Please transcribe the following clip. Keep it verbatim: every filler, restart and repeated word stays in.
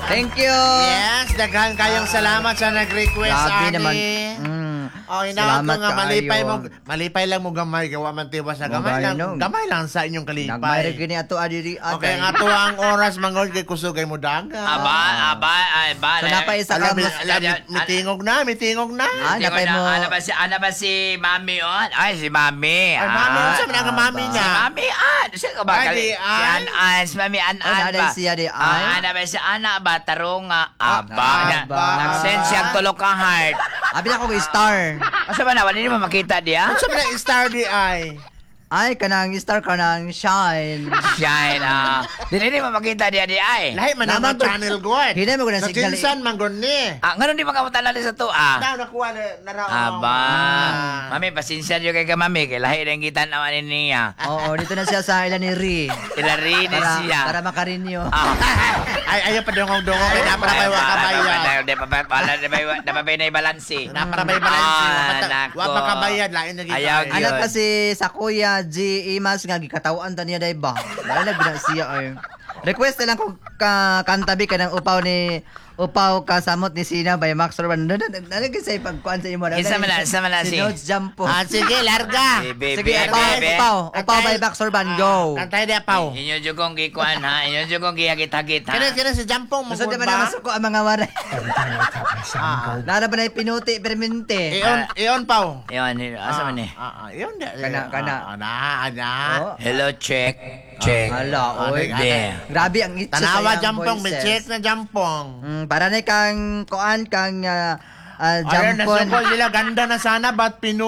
Thank you. Yes, daghan kayong salamat sa nag-request, Grabe ani. naman. Mm. Oh, inaot ko Salamat nga, malipay kaayo. mo, malipay lang mo gamay, gawa man tiwa sa Mo gamay lang, gayno. gamay lang sa inyong kalipay. Nagmayroon gini ato adiri Okay, nga to ang oras mangod kay kusugay mo daga. Aba, aba, ay, ba. So napay isa Alam, ka alam, mas... alam, mitingog na, mitingog na. Ah, Hindi ko napay na, mo... ano ba si, ano ba si Mami on? Ay, si Mami. Ay, mami, Ah, unsa man ang mami ba? niya? Si Mami An. Sino ka ba? Ay, kali- di Si An. An An. Si Mami An Oh, An naday ba? siya di An. Ah, ano ba si Ana ba? Tarong nga. Aba. Ah, na- aba. Nag-send siya tulog ka heart. Abi na ko star. Asa ba na? Wala niyo makita diya? Unsa man ang star di ay? Ay, kanang star, kanang shine. Shine, ah. Dili ni mo makita diya di ay. Lahi man Naman ang to- channel god. Hindi mo ko na Sa signal. kinsan man gud ni. Ah, ngayon di makamutan na sa to, ah. Na nakuha na naraon. Aba. Ah. Mami, pasensya niyo kay ka, Mami. Kay lahi rin kita naman niya. Oo, dito na siya sa ilan ni Ri. Ilarinis Para, siya. para makarinyo. Ah. Ay, ayaw pa dongong-dongong kay napara may wakabayad. Di pa ba wala di pa di pa may balansi. Napara may balansi. Ah, nako. Wa pa kabayad lain na Ayaw, kita. Anak Yun. kasi sa kuya G. Imas nga gikatawan ta niya day ba. Wala na gina siya ay. Request na lang kung ka kantabi ka ng upaw ni upaw kasamot ni Sina by Max Orban. Nalagay sa pagkuan sa imo. Isa man lang, isa man lang, Si si- Notes Jumpo. Ah, sige, larga. Eh, baby, Sige, upaw, baby. upaw. Upaw by Kantay- Max Orban. Go. Kantay di apaw. Inyo jud kong gikuan ha. Inyo jud kong gihagit-hagit ha. Kina kina si Jampong mo Masod naman ba? na masuko ang mga waray. Ah. Nara ba na pinuti permente? Iyon, iyon paw. Yon, asa man ni? Ah, ah, iyon di. Kana, kana. Ah, na, ana. Oh. Hello, check. Check. Hala, oy. Ah, There. Grabe ang itse Tanawa sa iyang Jampong, may voices. check na Jampong. Mm, para na kang kuan kang uh, uh, Ayan, jampon. nasukol nila. Ganda na sana, ba't pinu